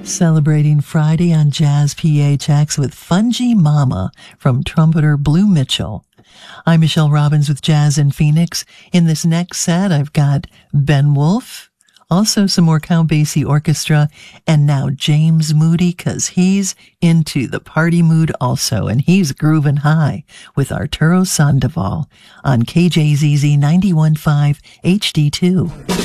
Celebrating Friday on Jazz PHX with Fungy Mama from trumpeter Blue Mitchell. I'm Michelle Robbins with Jazz in Phoenix. In this next set, I've got Ben Wolf, also some more Count Basie Orchestra, and now James Moody, because he's into the party mood also, and he's grooving high with Arturo Sandoval on KJZZ 91.5 HD2.